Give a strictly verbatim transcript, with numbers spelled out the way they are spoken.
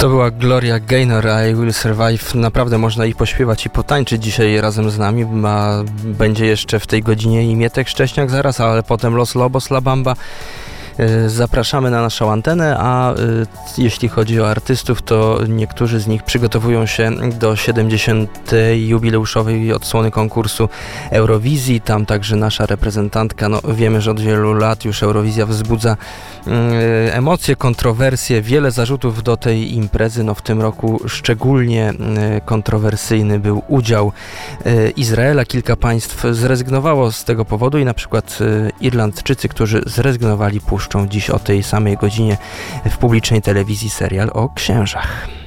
To była Gloria Gaynor, I Will Survive. Naprawdę można i pośpiewać, i potańczyć dzisiaj razem z nami. Ma, będzie jeszcze w tej godzinie i Mietek Szcześniak zaraz, ale potem Los Lobos, La Bamba. Zapraszamy na naszą antenę, a jeśli chodzi o artystów, to niektórzy z nich przygotowują się do siedemdziesiątej jubileuszowej odsłony konkursu Eurowizji. Tam także nasza reprezentantka, no wiemy, że od wielu lat już Eurowizja wzbudza emocje, kontrowersje, wiele zarzutów do tej imprezy. No w tym roku szczególnie kontrowersyjny był udział Izraela. Kilka państw zrezygnowało z tego powodu i na przykład Irlandczycy, którzy zrezygnowali, puszczą dziś o tej samej godzinie w publicznej telewizji serial o księżach.